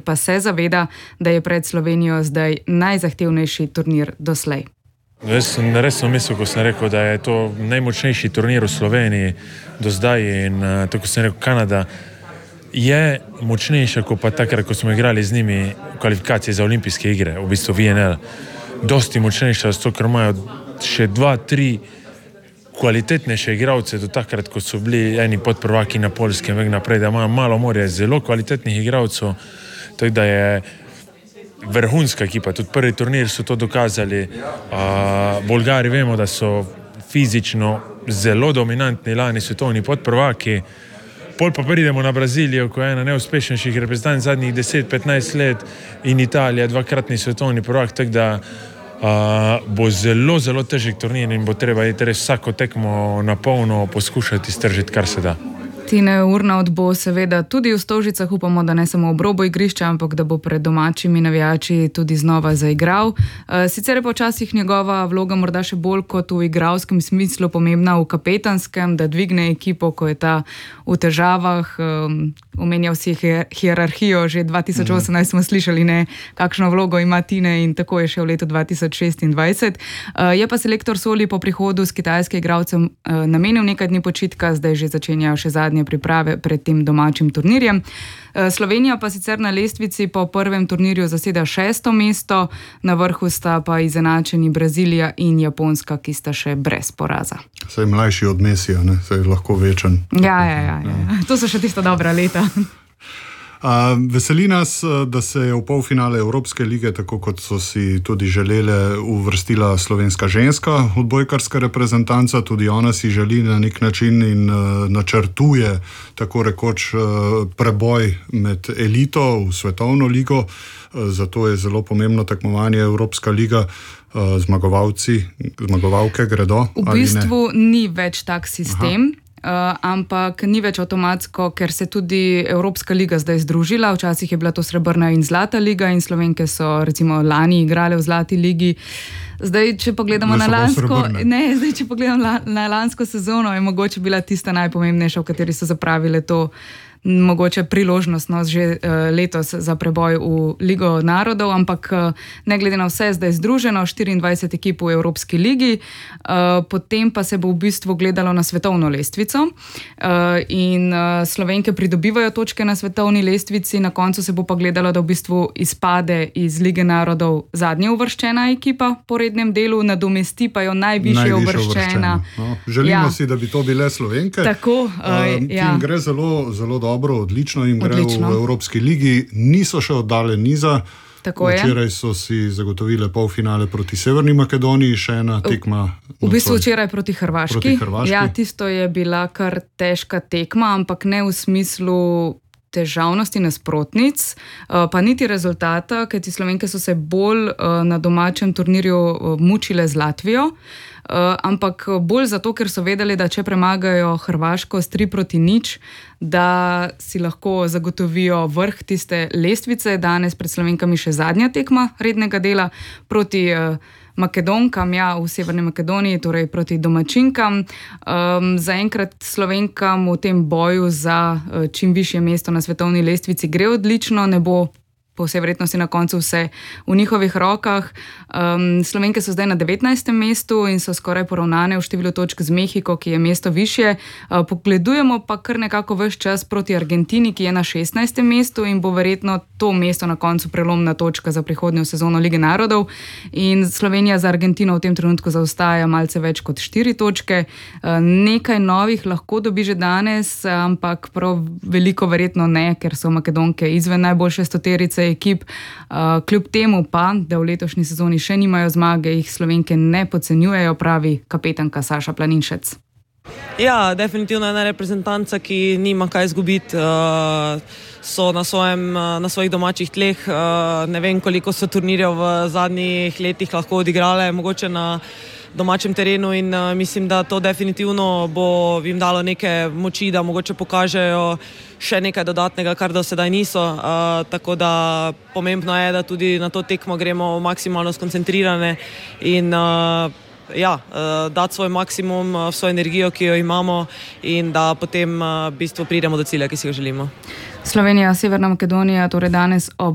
pa se zaveda, da je pred Slovenijo zdaj najzahtevnejši turnir doslej. Jaz sem res mislil, ko sem rekel, da je to najmočnejši turnir v Sloveniji do zdaj in tako sem rekel, Kanada je močnejša kot pa takrat, ko smo igrali z njimi kvalifikacije za olimpijske igre, v bistvu VNL. Dosti močnejša, zato ker imajo še 2-3 kvalitetnejše igralce do takrat, ko so bili eni podprvaki na Poljskem, vek naprej, da imajo malo morje zelo kvalitetnih igralcev, tako da je vrhunska ekipa, tudi prvi turnir so to dokazali. Bolgari vemo, da so fizično zelo dominantni, lani svetovni podprvaki. Pol pa pridemo na Brazilijo, ko je ena neuspešnejših reprezentanc zadnjih 10-15 let in Italija, 2-kratni svetovni prvak, tako da bo zelo, zelo težek turnir in bo treba vsako tekmo na polno poskušati stržiti, kar se da. Tine Urnaudt bo seveda tudi v Stožicah, upamo, da ne samo ob robu igrišča, ampak da bo pred domačimi navijači tudi znova zaigral. Sicer je pa včasih njegova vloga morda še bolj kot v igralskem smislu pomembna v kapetanskem, da dvigne ekipo, ko je ta v težavah. Omenjal si hierarhijo, že 2018 smo slišali, ne, kakšno vlogo ima Tine in tako je še v letu 2026. Je pa selektor Soli po prihodu s kitajske igralcem namenil nekaj dni počitka, zdaj že začenjajo še zadnje priprave pred tem domačim turnirjem. Slovenija pa sicer na lestvici po prvem turnirju zaseda 6. mesto, na vrhu sta pa izenačeni Brazilija in Japonska, ki sta še brez poraza. Saj mlajši od Mesija, ne? Saj lahko večen. Ja. To so še tista dobra leta. Veseli nas, da se je v polfinale Evropske lige, tako kot so si tudi želele, uvrstila slovenska ženska odbojkarska reprezentanca. Tudi ona si želi na nek način in načrtuje tako rekoč preboj med elito v svetovno ligo. Zato je zelo pomembno tekmovanje Evropska liga. Zmagovalke gredo. V bistvu ni več tak sistem. Ampak ni več avtomatsko, ker se tudi Evropska liga zdaj združila. Včasih je bila to srebrna in zlata liga in Slovenke so recimo lani igrale v zlati ligi. Zdaj, če pogledamo na lansko sezono, je mogoče bila tista najpomembnejša, v kateri so zapravile to mogoče priložnost že letos za preboj v Ligo narodov, ampak ne glede na vse zdaj združeno, 24 ekip v Evropski ligi, potem pa se bo v bistvu gledalo na svetovno lestvico in Slovenke pridobivajo točke na svetovni lestvici, na koncu se bo pa gledalo, da v bistvu izpade iz Lige narodov zadnja uvrščena ekipa po rednem delu, nadomesti pa jo najvišje uvrščena. No, želimo si, da bi to bile Slovenke. Tako, Tim gre zelo, zelo dobro, odlično jim gre v Evropski ligi, niso še oddale niza. Včeraj so si zagotovile polfinale proti Severni Makedoniji, še ena tekma. V bistvu včeraj proti Hrvaški. Ja, tisto je bila kar težka tekma, ampak ne v smislu težavnosti nasprotnic, pa niti rezultata, kajti Slovenke so se bolj na domačem turnirju mučile z Latvijo, ampak bolj zato, ker so vedeli, da če premagajo Hrvaško s 3-0, da si lahko zagotovijo vrh tiste lestvice. Danes pred Slovenkami še zadnja tekma rednega dela proti Makedonkam, v Severni Makedoniji, torej proti domačinkam. Zaenkrat Slovenkam v tem boju za čim višje mesto na svetovni lestvici gre odlično, ne bo po vsej verjetnosti na koncu vse v njihovih rokah. Slovenke so zdaj na 19. mestu in so skoraj poravnane v številu točk z Mehiko, ki je mesto višje. Pogledujemo pa kar nekako ves čas proti Argentini, ki je na 16. mestu in bo verjetno to mesto na koncu prelomna točka za prihodnjo sezono Lige narodov. In Slovenija za Argentino v tem trenutku zaostaja malce več kot 4 točke. Nekaj novih lahko dobi že danes, ampak prav veliko verjetno ne, ker so Makedonke izven najboljše stoterice ekip. Kljub temu pa, da v letošnji sezoni še nimajo zmage, jih Slovenke ne podcenjujejo, pravi kapetanka Saša Planinšec. Ja, definitivno ena reprezentanca, ki nima kaj izgubiti. So na svojih domačih tleh. Ne vem, koliko so turnirjev v zadnjih letih lahko odigrale, mogoče na domačem terenu in mislim, da to definitivno bo jim dalo neke moči, da mogoče pokažejo še nekaj dodatnega, kar do sedaj niso. Tako da pomembno je, da tudi na to tekmo gremo maksimalno skoncentrirane in dati svoj maksimum, svojo energijo, ki jo imamo in da potem v bistvu pridemo do cilja, ki si ga želimo. Slovenija, Severna Makedonija, torej danes ob